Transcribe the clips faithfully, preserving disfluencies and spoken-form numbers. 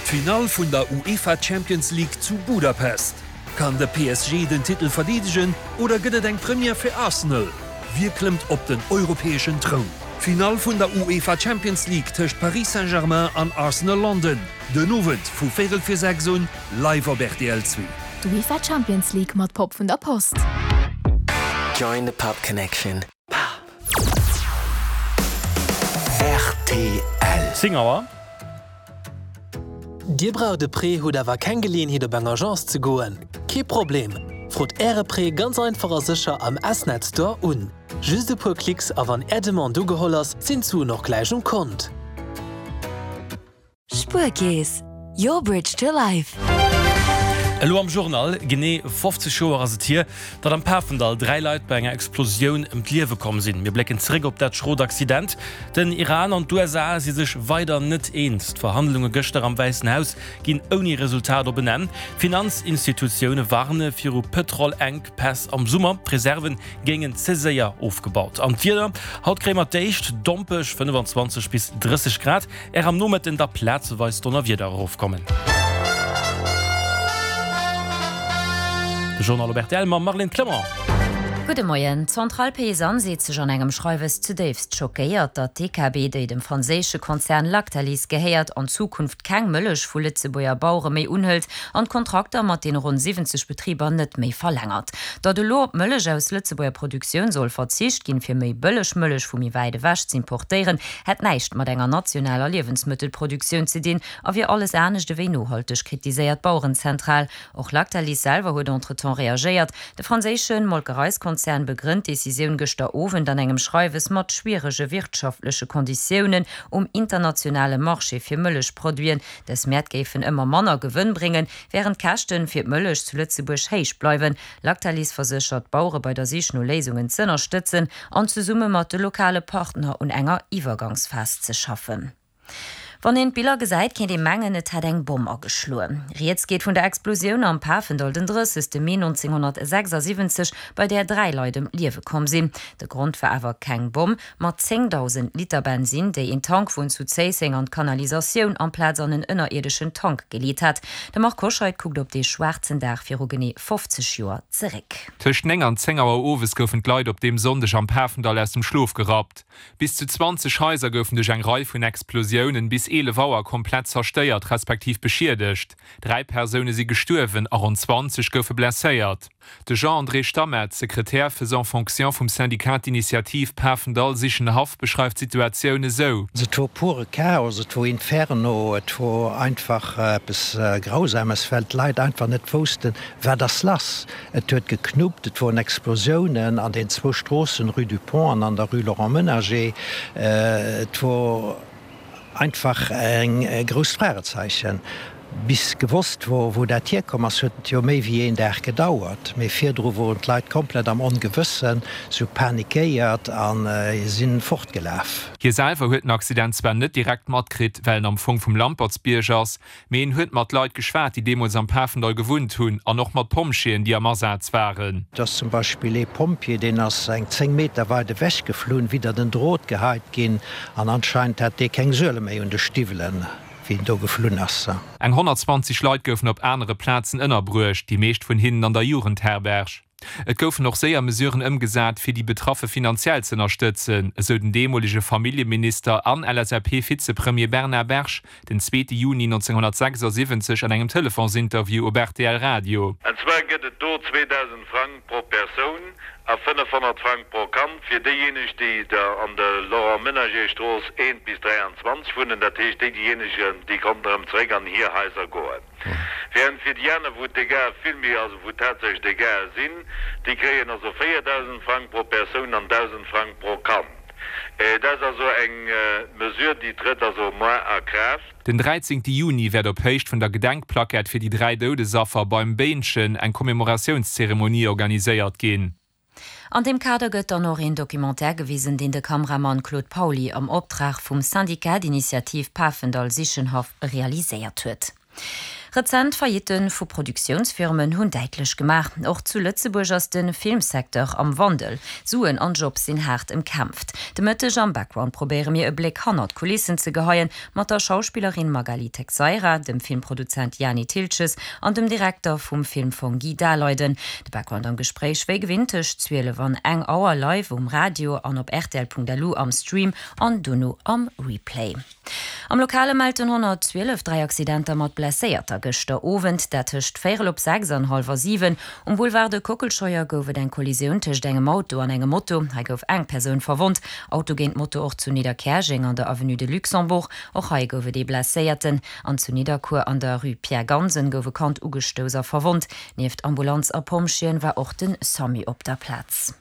Final vun der UEFA Champions League zu Budapest. Kann der P S G den Titel verteidigen oder gëtt eng Premier fir Arsenal? Wir klemmt op den europäischen Thron. Final vun der UEFA Champions League töcht Paris Saint-Germain an Arsenal London. Den Nowen vu Viertel für sechs live op R T L zwei. Die UEFA Champions League mat Pop vun der Post. Join the Pop Connection. Pop. R T L. Singauer. Dir braucht de Pré hu dawer kein Gelegenheit op eng Agence zu goen. Ke Problem. Frot Äre Pré ganz einfacher sicher am S-Net Store un. Just de pur Klicks a an Ädemann du gehollers sinn zu noch gleich um Kont. Spurkäes. Your bridge to life. Lo am Journal gené fünfzig Joer as Tier, dat am Perfendal drei Leiit bei enger Explosion im Liewe kommen sinn. Mir blecken zurück op dat Schrodaccident, den Iran und U S A sie sich weiter net eenst. Verhandlungen gëster am Weißen Haus ginn oni Resultater benennen. Finanzinstitutionen warne fir Petrol eng Pass am Summer Reserven gegen Cesäier aufgebaut. Am Vierter haut Krämer deicht dompech fünfundzwanzig bis dreißig Grad. Er am no mit in der Plätze weist donner wieder aufkommen. Journal Robert Elmer, Marlene Klemmer. Gute Morgen. Zentralpaysan sieht sich an engem Schreiwes zudefst schockiert, dat D K B, der dem französische Konzern Lactalis geheiert, an Zukunft kein Müllech vu Lützeburger Bauern mehr unhält und Kontrakte mit den rund siebzig Betrieben nicht mehr verlängert. Da de Lob Müllech aus Lützeburger Produktion soll verzicht gehen für mehr Böllech Müllech von mir Weide Wäsch zu importieren, hat nicht mit einer nationaler Lebensmittelproduktion zu dienen, aber wir alles ernst wie nohaltig kritisiert Bauernzentral. Auch Lactalis selber hat entretemps reagiert. Der französische Molkereiskonzern Konzern begrünnt Decision gester Owen an engem Schreiwes mat schwierige wirtschaftliche Konditionen um internationale Marche fir Mëllech produzieren, des Mäertgefen immer Manner gewinn bringen, während Kächten fir Mëllech zu Lützeburg heich bleiben. Lactalis versichert Bauern bei der sich nur Lesungen zu unterstützen an zu Summe mat de lokale Partner und enger Übergangsfest zu schaffen. Wann den Bilder gesagt, kennt die Menge net hat eng Bomber geschloen. Jetzt geht von der Explosion am Perfendal den dreißigsten Mai neunzehnhundertsechsundsiebzig, bei der drei Leute im Liewe kommen sind. Der Grund war aber kein Bomb, mit zehntausend Liter Benzin, der in Tank von zu Zeising und Kanalisation am Platz an den innerirdischen Tank geliehen hat. Der Mark Koscheit guckt auf die schwarzen Dach für Rugeni fünfzig Jahre zurück. Zwischen Enger und Zengauer Oves goufen Leute auf dem Sonntag am Perfendal aus dem Schlaf gerappt. Bis zu zwanzig Häuser goufen durch eine Reihe von Explosionen bis ele Wauer komplett zersteuert respektiv beschädigt. Drei Personen sie gestorben, rund zwanzig goufe blessiert. De Jean-André Stammet, Sekretär für son Fonction vom Syndikat Initiativ Perfendal sichchen Haft beschreibt Situationen so. Es war pure Chaos, es war Inferno, es war einfach äh, bis äh, grausames Feld Leid einfach nicht wussten, wer das las. Es hat geknuppt, es waren Explosionen an den zwei Straßen, Rue du Pont und an der Rue Laurent Menager. Äh, es war einfach ein äh, großes Fragezeichen. Bis gewusst, wo, wo der Tier kommt, es hat ja mehr wie ein Tag gedauert. Wir vier wurden die Leute komplett am Ungewissen, so panikiert und äh, sind fortgelaufen. Hier selber hat ein Accident zwar nicht direkt mitgekriegt, weil am Funk vom Lampertsbiergers, aber ihn hat mit Leuten geschwärzt, die damals am Perfendal gewohnt haben, und noch mit Pompiers, die am Einsatz waren. Das zum Beispiel ein Pompier, den aus zehn Meter weit weggeflohen, wieder den Draht geheilt ging, und anscheinend hat er keine Säule mehr in den Stiefeln. Eng hundertzwanzig Leute goufen op andere Plätzen ënnerbrucht, die meescht vun hinnen an der Jugendherberg. Et goufen noch sehr Mesuren ëmgesat fir die Betraffe finanziell zu unterstützen, so den demolige Familienminister an L S R P-Vizepremier Bernhard Bersch den zweiten Juni neunzehnhundertsechsundsiebzig an engem Telefonsinterview op R T L Radio. Und zwar geht es do zweitausend Franken pro Person, auf fünfhundert Franken pro Kampf für diejenigen, die da an der Laurent Menager Straße eins bis dreiundzwanzig wohnen, das heißt diejenigen, die kommen am Zweck an hier heißer gehen. Mhm. Während für die anderen, wo die gar viel mehr, also wo tatsächlich die gar sind, die kriegen also viertausend Franken pro Person und tausend Franken pro Kampf. Das ist also eine Mesure, die tritt also mehr in Kraft. Den dreizehnten Juni wird op Hecht von der Gedenkplakette für die drei Todesopfer beim Bähnchen eine Kommemorationszeremonie organisiert gehen. An dem Kader gëtt er noch en Dokumentär gewiesen, den de Kameramann Claude Pauli am Optrag vum Syndikat Initiativ Perfendal Sichenhof realisiert huet. Rezent Failliten vu Produktionsfirmen hunn deitlich gemacht. Auch zu Lützeburg ass den Filmsektor am Wandel. Suen an Jobs sinn hart im Kampf. De Mëtte am Background probere mir e Blick hundert Kulissen ze geheien, mat der Schauspielerin Magali Texeira, dem Filmproduzent Jani Tilches an dem Direktor vum Film von Guy Daleuden. De Background am Gespräch schwé gewintech Zwiele wann eng Auer live um Radio an op R T L Punkt L U am Stream an Duno am Replay. Am lokale melden hundertzwölf drei Accidenter mat blesséierter Gëchter Owend, dat techt Féel op sechs an halber sieben, um Boulevard de Kokelscheuer goufe en Kollision tech engem Auto an engem Motto, ha gouf eng Persoun verwunt, Autogent Motto och zu Niederkerching an der Avenue de Luxembourg, och ha goufe de blesséierten, an zu Niederkur an der Rue Pierre Gansen goufe Kant ugestoser verwunt, nieft Ambulanz a Pomschien war och den Sami op der Platz.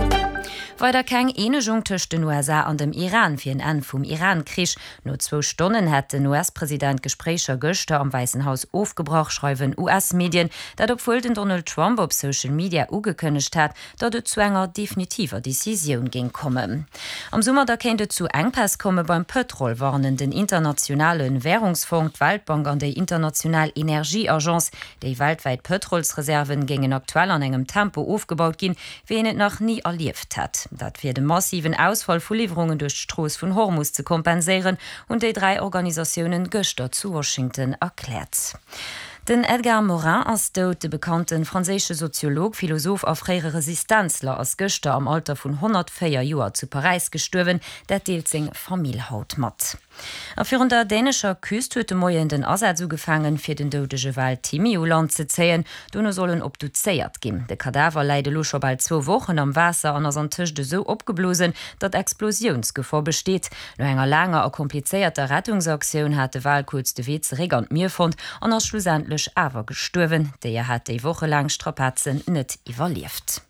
Weiter keng Enegung töcht den U S A an dem Iran fir en en vum Iran-Krich. No zwo Stunden hat den U S-Präsident Gesprächer Göster am Weißen Haus aufgebracht, schreiben U S-Medien, dat obwohl den Donald Trump op Social Media ugekönnecht hat, dat de zu enger definitiver Decision ging komme. Am Sommer da kennt zu Engpass komme beim Petrol warnen den internationalen Währungsfonds, Weltbank an der International Energieagenz, déi weltweit Petrolsreserven gingen aktuell an engem Tempo aufgebaut gin, wie net noch nie erlieft hat. Dat fir den massiven Ausfall vu Lieferungen durch Stroß von Hormus zu kompensieren und die drei Organisationen Göster zu Washington erklärt. Den Edgar Morin ass dot de bekannten franzésche Soziolog, Philosoph a fréiere Resistenzler ass Göster am Alter vun hundertvier Joer zu Paris gestuerwen, dat deelt seg Familiehaut mat. Afir der dänescher Küst huete Moie den Asat zugefangen fir den dodege Wald Timioland ze zeien, dunne sollen obduzéiert gin. De Kadaver leide locher bald zwo wochen am Wasser an ass an Tischchte so opgeblosen, dat Explosionsgefahr besteht. No enger langer a komplizéierter Rettungsaktion hat de Wal kurz de Weze regant mir fand an er schlussendlich awer gestuerwen, déi er hat déi woche lang Strapazen net iwwerlieft.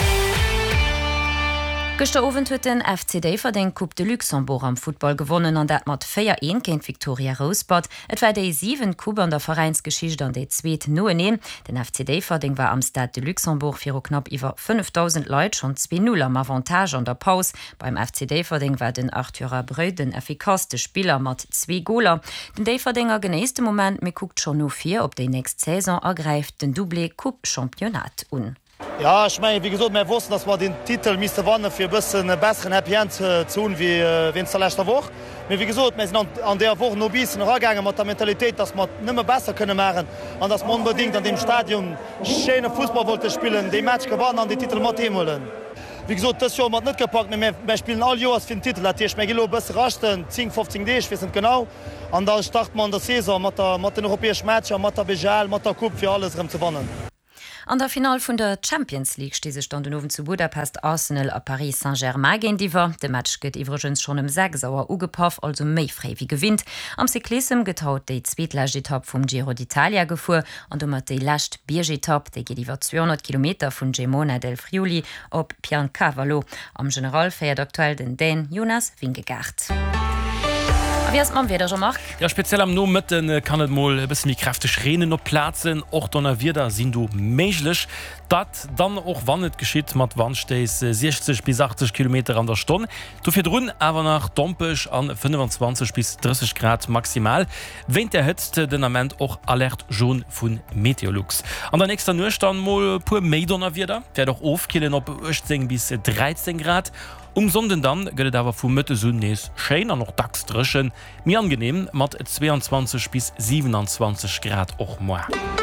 Gëster Owend huet den F C D ver den Coupe de Luxembourg am Football gewonnen an dat mat Féier een géint Victoria Rosebud. Et war déi sieben Kuber an der Vereinsgeschicht an déi zweet noen een. Den F C D-Verding war am Stade de Luxembourg fir knapp iwwer fünftausend Leiit schon zwei null am Avantage an der Paus. Beim F C D-Verding war den Arthur Breu den effikaste Spieler mat zwei Goler. Den D-Verdinger genéiste Moment mé guckt schon no vier, op déi nächst Saison ergreift den Doublé Coupe Championat un. Ja, ich meine, wie gesagt, wir wussten, dass wir den Titel Mister Wanne für ein bisschen besseren Happy End zu tun, wie wenn es der letzte Woche. Aber wie gesagt, wir sind an, an der Woche noch ein bisschen rangegangen mit der Mentalität, dass wir nicht mehr besser können machen und dass wir unbedingt an dem Stadion schönen Fußball wollten spielen, den Match gewonnen und den Titel mitnehmen. Wie gesagt, das Jahr haben wir nicht gepackt, wir, wir spielen alle Jahre für den Titel. Das ist mir ein bisschen rasten, zehn, fünfzehn Tage, wir sind genau. Und dann starten wir in der Saison mit, der, mit den europäischen Matchen, mit der B G L, mit der Coupe für alles zu gewonnen. An der Final vun der Champions League stehe stand den ofen zu Budapest Arsenal a Paris Saint-Germain gen Diwer. De Match gëtt iwwergens schon em sechs sauer ugepaff, also méi frei wie gewinnt. Am Cyklissem getaut déi Zzweetlägetap vum Giro d'Italia gefu an du mat déi lacht Biergetap, déi geht iwwer zweihundert Kilometer vun Gemona del Friuli op Piancavallo. Am General feiert aktuell den Dän Jonas Wingegard. Man wieder schon macht ja speziell am nur mitten kann es mal ein bisschen die Kräfte schreien noch platzen auch dann wieder sind du menschlich dat dann auch wann nicht geschieht mit wann stehst sechzig bis achtzig Kilometer an der Stunde du fährt run aber nach Dompisch an fünfundzwanzig bis dreißig Grad maximal wenn der hätte den Moment auch alert schon von Meteorlux an der nächsten nur stand mal pur Meidonner wieder der doch aufkillen ob achtzehn bis dreizehn Grad. Um Sonden dann gëtt awer vum Mëtte Sunnees Scheiner noch dacks dreschen, mir angenehm mat zweiundzwanzig bis siebenundzwanzig Grad och moi.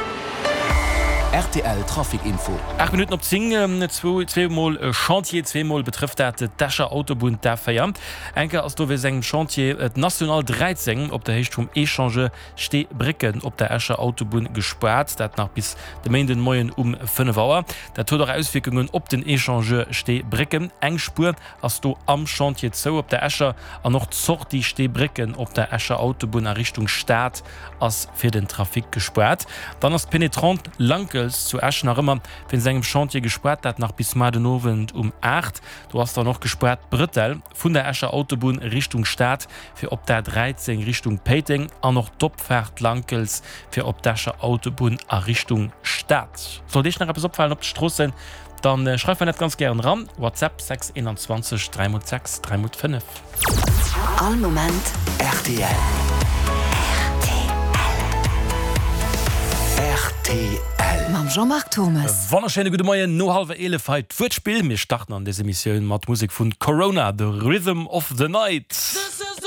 R T L Trafikinfo. acht Minuten op zing zweimal Chantier zweimal betrifft der Dascher Autobund der Feier. Enke as du seg Chantier et National dreizehn op der Hecht vum Echange ste Bricken op der Äscher Autobund gesperrt, dat nach bis de Meden Moien um fünf Uhr. Der to Auswirkungen op den Echange ste Bricken engspur ass du am Chantier zo op der Äscher an noch zocht die ste Bricken op der Äscher Autobund er Richtung Staat ass fir den Trafik gesperrt. Dann as penetrant Lanke zu Äschen nach immer wenn segem Chantier gesperrt hat nach bis Madenowen um acht. Du hast da noch gesperrt Brittel vun der Äscher Autobahn Richtung Staat fir op der dreizehn Richtung Peting an noch Topfahrt Lankels fir op d'Äscher Autobahn a Richtung Staat. Soll dich nach opfallen op Strossen, dann äh, schreib net ganz gern ran WhatsApp sechs einundzwanzig drei sechs drei fünf. All moment R T L. R T L. Mam Jean-Marc Thomas. Wonnerschöne gute Morgen, no halbe Elefant Wurtspiel. Wir starten an dieser Mission mit Musik von Corona, The Rhythm of the Night.